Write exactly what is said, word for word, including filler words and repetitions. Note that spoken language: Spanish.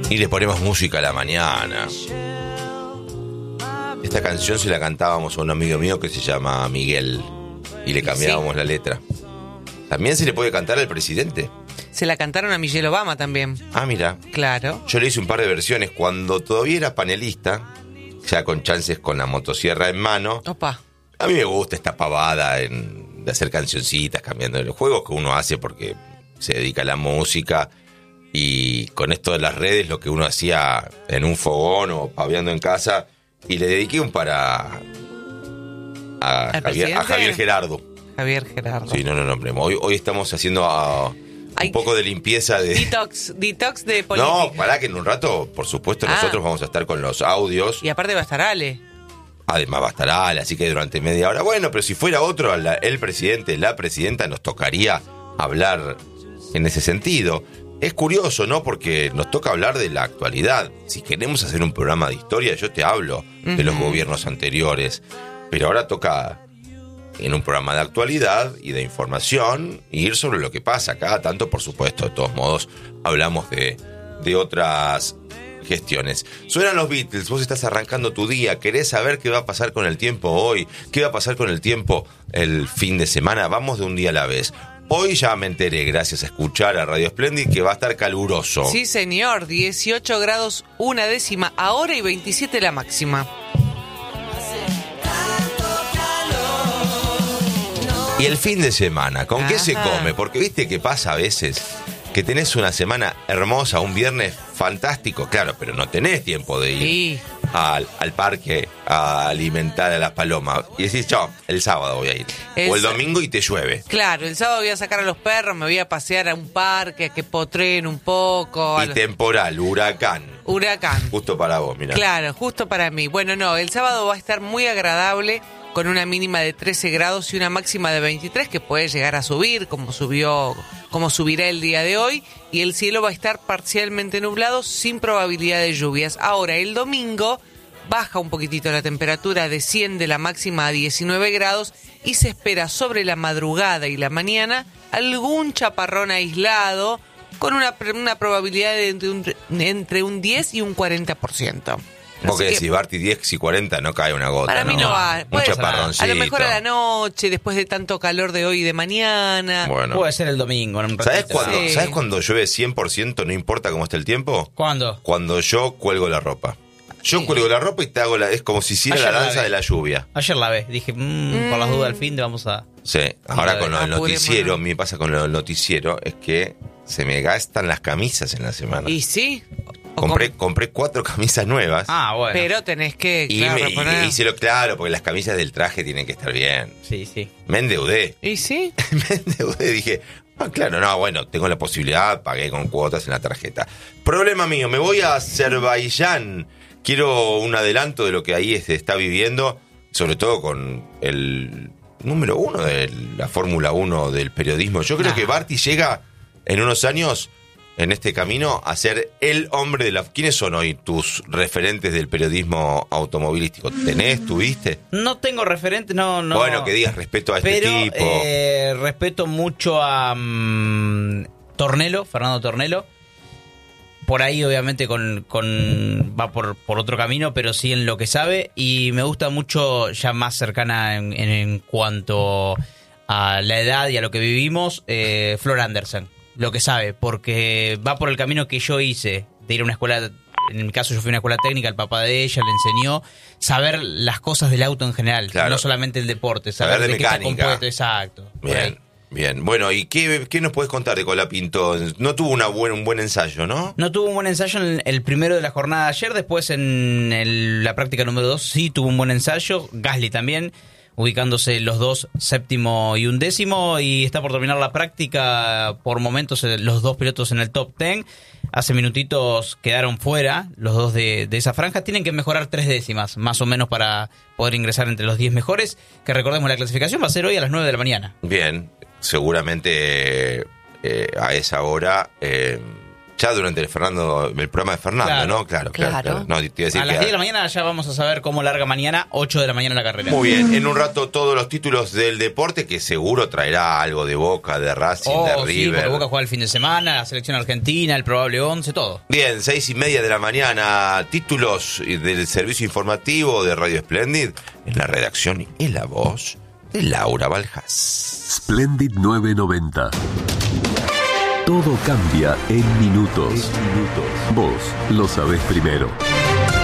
Y le ponemos música a la mañana. Esta canción se la cantábamos a un amigo mío que se llama Miguel. Y le cambiábamos sí. la letra. También se le puede cantar al presidente. Se la cantaron a Michelle Obama también. Ah, mira. Claro. Yo le hice un par de versiones cuando todavía era panelista, ya con chances con la motosierra en mano. Opa. A mí me gusta esta pavada en, de hacer cancioncitas, cambiando los juegos que uno hace porque se dedica a la música. Y con esto de las redes, lo que uno hacía en un fogón o paveando en casa. Y le dediqué un para a, Javier, a Javier Gerardo. Javier Gerardo. Sí, no lo nombremos. Hoy, hoy estamos haciendo a, un Hay, poco de limpieza de... Detox, detox de política. No, pará que en un rato, por supuesto, ah. nosotros vamos a estar con los audios. Y aparte va a estar Ale. Además va a estar Ale, así que durante media hora... Bueno, pero si fuera otro, la, el presidente, la presidenta, nos tocaría hablar en ese sentido. Es curioso, ¿no? Porque nos toca hablar de la actualidad. Si queremos hacer un programa de historia, yo te hablo uh-huh. de los gobiernos anteriores. Pero ahora toca, en un programa de actualidad y de información, ir sobre lo que pasa. Cada tanto, por supuesto, de todos modos, hablamos de, de otras gestiones. Suenan los Beatles, vos estás arrancando tu día, querés saber qué va a pasar con el tiempo hoy, qué va a pasar con el tiempo el fin de semana. Vamos de un día a la vez. Hoy ya me enteré, gracias a escuchar a Radio Splendid, que va a estar caluroso. Sí, señor, dieciocho grados una décima ahora y veintisiete la máxima. Y el fin de semana, ¿con Ajá. qué se come? Porque viste que pasa a veces que tenés una semana hermosa, un viernes fantástico, claro, pero no tenés tiempo de ir sí. al, al parque a alimentar a las palomas. Y decís, yo, el sábado voy a ir. El o el domingo y te llueve. Claro, el sábado voy a sacar a los perros, me voy a pasear a un parque, a que potren un poco. Y los... temporal, huracán. Huracán. Justo para vos, mirá. Claro, justo para mí. Bueno, no, el sábado va a estar muy agradable, con una mínima de trece grados y una máxima de veintitrés, que puede llegar a subir, como subió, como subirá el día de hoy, y el cielo va a estar parcialmente nublado, sin probabilidad de lluvias. Ahora, el domingo baja un poquitito la temperatura, desciende la máxima a diecinueve grados, y se espera sobre la madrugada y la mañana algún chaparrón aislado, con una, una probabilidad de entre un, entre un diez y un cuarenta por ciento. Porque si Barty diez y cuarenta no cae una gota. Para mí no, no va. Un chaparroncito. A lo mejor a la noche, después de tanto calor de hoy y de mañana. Bueno. Puede ser el domingo. En un ¿Sabes cuándo, sí. ¿Sabes cuándo llueve cien por ciento, no importa cómo esté el tiempo? ¿Cuándo? Cuando yo cuelgo la ropa. Yo sí. cuelgo la ropa y te hago la... Es como si hiciera Ayer la danza la de la lluvia. Ayer la ves. Dije, mmm, mm. por las dudas del fin de vamos a... Sí. Ahora con lo del noticiero, me pasa con lo del noticiero, es que se me gastan las camisas en la semana. ¿Y sí? Compré, compré cuatro camisas nuevas. Ah, bueno. Pero tenés que, y claro, me, reponer. Y hice lo claro, porque las camisas del traje tienen que estar bien. Sí, sí. Me endeudé. ¿Y sí? Me endeudé, dije, ah, claro, no, bueno, tengo la posibilidad, pagué con cuotas en la tarjeta. Problema mío, me voy a Azerbaiyán. Quiero un adelanto de lo que ahí se está viviendo, sobre todo con el número uno de la Fórmula uno del periodismo. Yo creo ah. que Barty llega en unos años... en este camino a ser el hombre de la... ¿Quiénes son hoy tus referentes del periodismo automovilístico? ¿Tenés, tuviste? No tengo referentes, no, no. Bueno, que digas respeto a este pero, tipo. Eh, respeto mucho a um, Tornello, Fernando Tornello. Por ahí, obviamente, con, con va por, por otro camino, pero sí en lo que sabe. Y me gusta mucho, ya más cercana en, en, en cuanto a la edad y a lo que vivimos, eh, Flor Anderson. Lo que sabe, porque va por el camino que yo hice, de ir a una escuela, en mi caso yo fui a una escuela técnica, el papá de ella le enseñó saber las cosas del auto en general, claro. no solamente el deporte, saber, saber de, de mecánica. Qué está compuesto, exacto. Bien, bien. Bueno, ¿y qué, qué nos puedes contar de Colapinto? No tuvo una buen, un buen ensayo, ¿no? No tuvo un buen ensayo en el primero de la jornada de ayer, después en el, la práctica número dos sí tuvo un buen ensayo, Gasly también, ubicándose los dos séptimo y undécimo, y está por terminar la práctica. Por momentos los dos pilotos en el top ten. Hace minutitos quedaron fuera los dos de, de esa franja. Tienen que mejorar tres décimas más o menos para poder ingresar entre los diez mejores, que recordemos la clasificación va a ser hoy a las nueve de la mañana. Bien, seguramente eh, a esa hora eh, Ya durante el Fernando, el programa de Fernando, Claro. ¿no? Claro, claro. Claro. claro. No, te iba a decir A las que- diez de la mañana ya vamos a saber cómo larga mañana, ocho de la mañana la carrera. Muy bien, en un rato todos los títulos del deporte que seguro traerá algo de Boca, de Racing, Oh, de sí, porque River. Boca juega el fin de semana, la selección argentina, el probable once, todo. Bien, seis y media de la mañana, títulos del servicio informativo de Radio Splendid en la redacción y la voz de Laura Baljas. Splendid novecientos noventa. Todo cambia en minutos. Vos lo sabés primero.